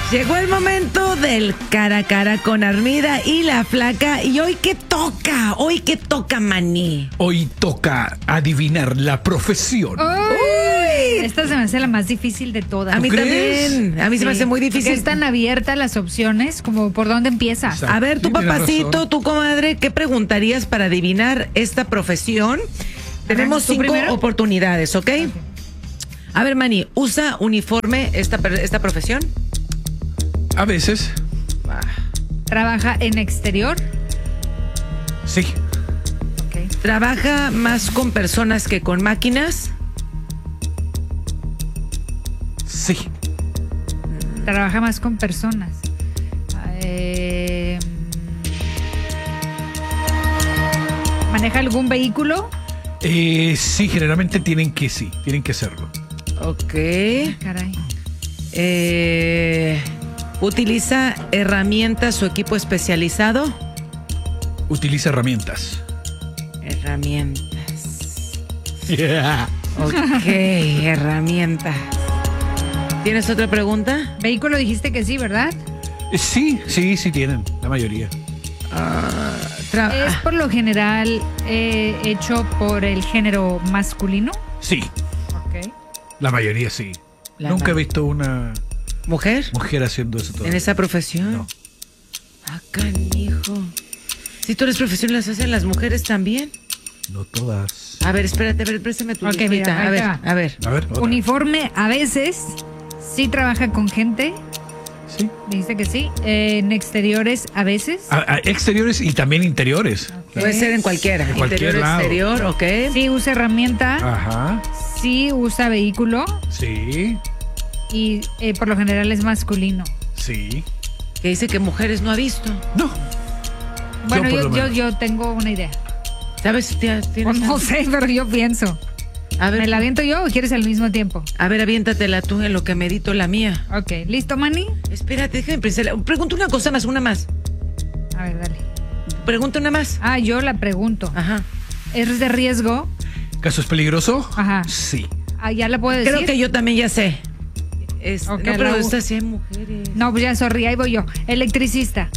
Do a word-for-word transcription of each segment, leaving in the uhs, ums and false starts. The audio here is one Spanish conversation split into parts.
Llegó el momento del cara a cara con Armida y la Flaca. ¿Y hoy qué toca? ¿Hoy qué toca, maní? Hoy toca adivinar la profesión. Uy, esta se me hace la más difícil de todas. A mí crees? también. A mí se me Sí, hace muy difícil. porque están abiertas las opciones, como por dónde empiezas. Exacto. A ver, tu Sí, tienes papacito, razón. tu comadre, ¿qué preguntarías para adivinar esta profesión? Tenemos ¿tú cinco primero? oportunidades, ¿ok? A ver, Mani, ¿usa uniforme esta, per- esta profesión? A veces, ¿Trabaja en exterior? sí. Ok. ¿Trabaja más con personas que con máquinas? Sí. Trabaja más con personas. Eh, ¿Maneja algún vehículo? Eh, sí, generalmente tienen que sí, tienen que hacerlo. Ok. Caray. Eh, ¿Utiliza herramientas o equipo especializado? Utiliza herramientas. Herramientas. Yeah. Ok, herramientas. ¿Tienes otra pregunta? Vehículo dijiste que sí, ¿verdad? Eh, Sí, sí, sí tienen, la mayoría. Tra- Es por lo general eh, hecho por el género masculino. Sí, Ok. la mayoría sí. La Nunca he ma- visto una ¿Mujer? mujer haciendo eso todo. ¿En esa profesión? No. Ah, canijo. Si tú eres profesional, ¿las hacen las mujeres también? No todas. A ver, espérate, a ver, préstame tu Ok, listita. mira, A ahí ver, te va. a ver. A ver, otra. Uniforme a veces. Sí trabaja con gente. Sí. Dijiste que sí. Eh, en exteriores a veces. A- a exteriores y también interiores. Puede ser en cualquiera. En cualquier Interior, lado. exterior, ok. Sí usa herramienta. Ajá. Sí usa vehículo. Sí, Y eh, por lo general es masculino. sí. Que dice que mujeres no ha visto. No. Bueno, por yo, lo yo, menos. yo tengo una idea. ¿Sabes si tienes? Pues no sé, pero yo pienso. A ver, ¿Me la aviento yo o quieres al mismo tiempo? a ver, aviéntatela tú en lo que medito la mía. Ok, ¿listo, Manny? Espérate, déjame pensar. Pregunta una cosa más, una más. A ver, dale. Pregunta una más. Ah, yo la pregunto. Ajá. ¿Es de riesgo? ¿Caso es peligroso? Ajá. Sí. Ah, ¿ya la puedo decir? Creo que yo también ya sé. Es- Ok, no, pero la- esta sí hay mujeres. No, pues ya, sorry, ahí voy yo. Electricista.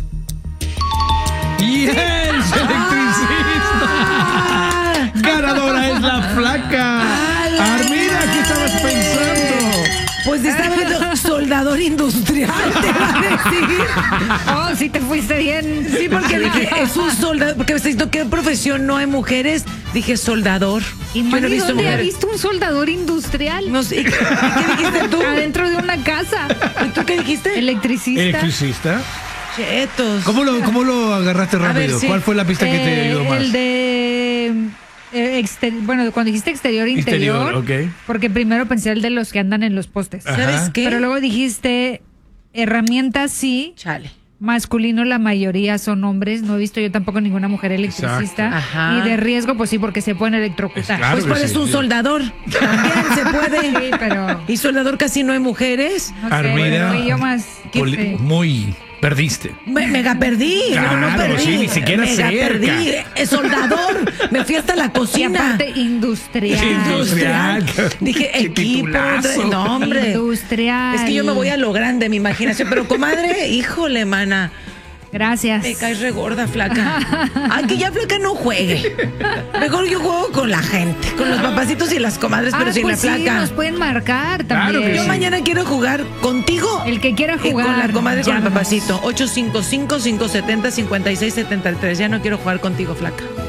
¡Yes! ¡Electricista! Ah, ¡Ganadora es la Flaca! ¡Ala! Armida, ¿qué estabas pensando? pues estaba viendo soldador industrial, te va a decir. Oh, sí te fuiste bien. Sí, porque dije, es un soldador, porque me está diciendo qué profesión no hay mujeres. Dije, soldador. ¿Y Yo no he Manny, visto dónde ha mujeres. visto un soldador industrial? No sé, ¿y qué, y qué dijiste tú? Adentro de una casa. ¿Y tú qué dijiste? Electricista. ¿Electricista? Chetos. ¿Cómo lo, cómo lo agarraste ver, rápido? sí. ¿Cuál fue la pista que te Eh, ayudó más? El de... eh, exter- bueno, cuando dijiste exterior, interior. Interior, ok. Porque primero pensé el de los que andan en los postes. Ajá. ¿Sabes qué? Pero luego dijiste herramientas sí, Chale. masculino la mayoría son hombres. No he visto yo tampoco ninguna mujer electricista. Exacto. Ajá. Y de riesgo, pues sí, porque se pueden electrocutar. Claro Pues que puedes sí, un sí. soldador. También se puede. Sí, pero... Y soldador casi no hay mujeres. No sé, Armida, fui yo más... Poli- sí. muy... Perdiste. Me- mega perdí. no, no Claro, perdí. sí, ni siquiera mega cerca. perdí. Eh, soldador. Me fui hasta la Y cocina. aparte, industrial. Industrial. Dije, Qué equipo. titulazo. No, hombre. Industrial. Es que yo me voy a lo grande, mi imaginación. Pero, comadre, híjole, mana. Gracias. Me caes regorda, flaca. Ay, que ya flaca no juegue. Mejor yo juego con la gente, con los papacitos y las comadres, pero Ah, sin pues la sí, flaca. nos pueden marcar Claro también. que Yo sí. mañana quiero jugar contigo. El que quiera Y jugar. con la comadre, con el llámanos. papacito. ocho cinco cinco, cinco siete cero, cinco seis siete tres. Ya no quiero jugar contigo, flaca.